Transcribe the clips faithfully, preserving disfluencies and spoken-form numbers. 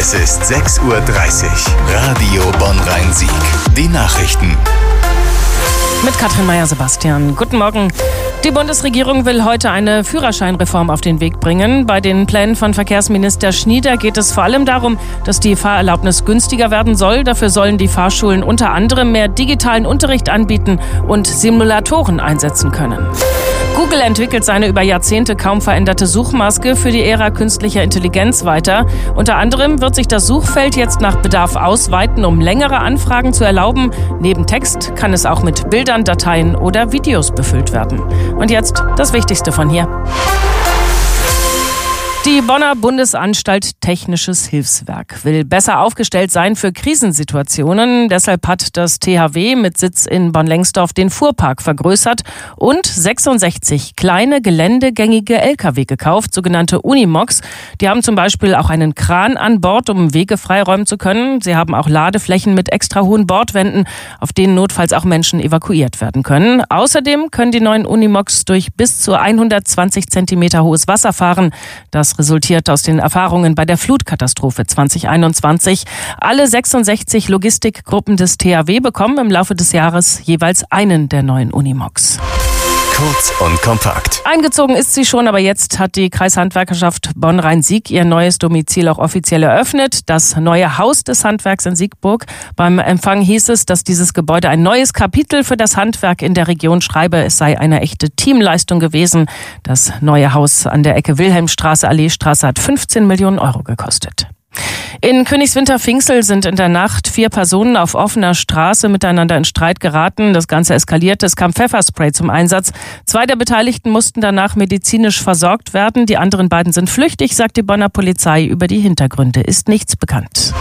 Es ist sechs Uhr dreißig. Radio Bonn-Rhein-Sieg. Die Nachrichten. Mit Katrin Meyer-Sebastian. Guten Morgen. Die Bundesregierung will heute eine Führerscheinreform auf den Weg bringen. Bei den Plänen von Verkehrsminister Schnieder geht es vor allem darum, dass die Fahrerlaubnis günstiger werden soll. Dafür sollen die Fahrschulen unter anderem mehr digitalen Unterricht anbieten und Simulatoren einsetzen können. Google entwickelt seine über Jahrzehnte kaum veränderte Suchmaske für die Ära künstlicher Intelligenz weiter. Unter anderem wird sich das Suchfeld jetzt nach Bedarf ausweiten, um längere Anfragen zu erlauben. Neben Text kann es auch mit Bildern, Dateien oder Videos befüllt werden. Und jetzt das Wichtigste von hier. Die Bonner Bundesanstalt Technisches Hilfswerk will besser aufgestellt sein für Krisensituationen. Deshalb hat das T H W mit Sitz in Bonn-Lengsdorf den Fuhrpark vergrößert und sechsundsechzig kleine geländegängige L K W gekauft, sogenannte Unimogs. Die haben zum Beispiel auch einen Kran an Bord, um Wege freiräumen zu können. Sie haben auch Ladeflächen mit extra hohen Bordwänden, auf denen notfalls auch Menschen evakuiert werden können. Außerdem können die neuen Unimogs durch bis zu hundertzwanzig Zentimeter hohes Wasser fahren. Das resultiert aus den Erfahrungen bei der Flutkatastrophe zwanzig einundzwanzig. Alle sechsundsechzig Logistikgruppen des T H W bekommen im Laufe des Jahres jeweils einen der neuen Unimogs. Kurz und kompakt. Eingezogen ist sie schon, aber jetzt hat die Kreishandwerkerschaft Bonn-Rhein-Sieg ihr neues Domizil auch offiziell eröffnet. Das neue Haus des Handwerks in Siegburg. Beim Empfang hieß es, dass dieses Gebäude ein neues Kapitel für das Handwerk in der Region schreibe. Es sei eine echte Teamleistung gewesen. Das neue Haus an der Ecke Wilhelmstraße, Alleestraße hat fünfzehn Millionen Euro gekostet. In Königswinter-Pfinxel sind in der Nacht vier Personen auf offener Straße miteinander in Streit geraten. Das Ganze eskalierte. Es kam Pfefferspray zum Einsatz. Zwei der Beteiligten mussten danach medizinisch versorgt werden. Die anderen beiden sind flüchtig, sagt die Bonner Polizei. Über die Hintergründe ist nichts bekannt.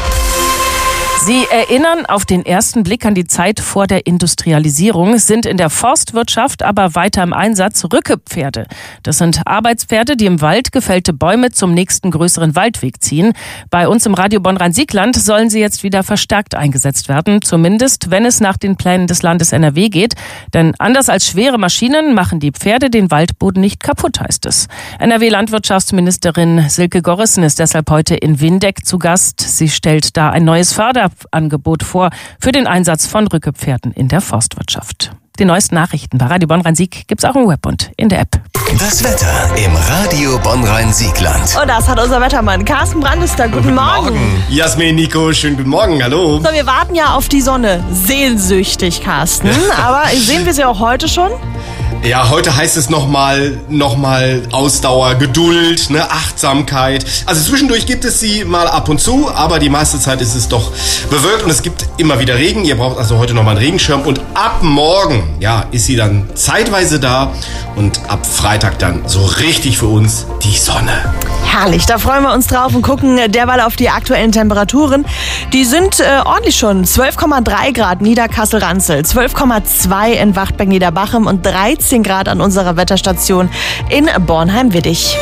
Sie erinnern auf den ersten Blick an die Zeit vor der Industrialisierung, sind in der Forstwirtschaft aber weiter im Einsatz Rückepferde. Das sind Arbeitspferde, die im Wald gefällte Bäume zum nächsten größeren Waldweg ziehen. Bei uns im Radio Bonn-Rhein-Sieg-Land sollen sie jetzt wieder verstärkt eingesetzt werden, zumindest wenn es nach den Plänen des Landes N R W geht. Denn anders als schwere Maschinen machen die Pferde den Waldboden nicht kaputt, heißt es. N R W-Landwirtschaftsministerin Silke Gorissen ist deshalb heute in Windeck zu Gast. Sie stellt da ein neues Förder Angebot vor für den Einsatz von Rückepferden in der Forstwirtschaft. Die neuesten Nachrichten bei Radio Bonn-Rhein-Sieg gibt's auch im Web und in der App. Das Wetter im Radio Bonn-Rhein-Sieg-Land. Und das hat unser Wettermann Carsten Brandester. Guten, guten Morgen. Morgen. Jasmin, Nico, schönen guten Morgen. Hallo. So, wir warten ja auf die Sonne. Sehnsüchtig, Carsten. Aber sehen wir sie auch heute schon? Ja, heute heißt es nochmal noch mal Ausdauer, Geduld, ne, Achtsamkeit. Also zwischendurch gibt es sie mal ab und zu, aber die meiste Zeit ist es doch bewölkt und es gibt immer wieder Regen. Ihr braucht also heute nochmal einen Regenschirm und ab morgen, ja, ist sie dann zeitweise da und ab Freitag dann so richtig für uns die Sonne. Herrlich, da freuen wir uns drauf und gucken derweil auf die aktuellen Temperaturen. Die sind äh, ordentlich schon. zwölf Komma drei Grad Niederkassel-Ranzel, zwölf Komma zwei in Wachtberg-Niederbachem und dreizehn Grad an unserer Wetterstation in Bornheim-Widdich.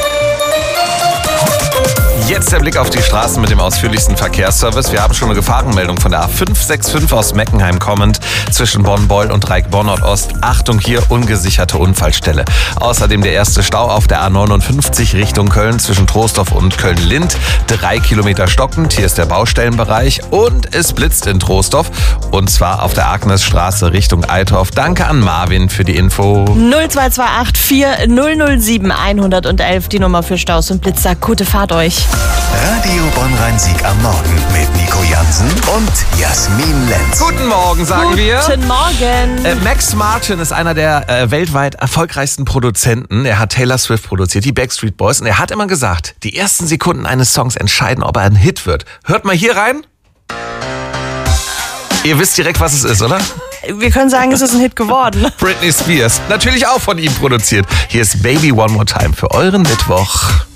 Jetzt der Blick auf die Straßen mit dem ausführlichsten Verkehrsservice. Wir haben schon eine Gefahrenmeldung von der A fünf sechs fünf aus Meckenheim kommend zwischen Bonn-Beul und Dreieck-Bonn-Nord-Ost. Achtung hier, ungesicherte Unfallstelle. Außerdem der erste Stau auf der A neunundfünfzig Richtung Köln zwischen Troisdorf und Köln-Lind. Drei Kilometer stockend, hier ist der Baustellenbereich und es blitzt in Troisdorf und zwar auf der Agnesstraße Richtung Eitorf. Danke an Marvin für die Info. null zwei zwei acht vier null null sieben eins eins eins, die Nummer für Staus und Blitzer. Gute Fahrt euch. Radio Bonn-Rhein-Sieg am Morgen mit Nico Jansen und Jasmin Lenz. Guten Morgen, sagen wir. Guten Morgen. Äh, Max Martin ist einer der äh, weltweit erfolgreichsten Produzenten. Er hat Taylor Swift produziert, die Backstreet Boys. Und er hat immer gesagt, die ersten Sekunden eines Songs entscheiden, ob er ein Hit wird. Hört mal hier rein. Ihr wisst direkt, was es ist, oder? Wir können sagen, es ist ein Hit geworden. Britney Spears, natürlich auch von ihm produziert. Hier ist Baby One More Time für euren Mittwoch.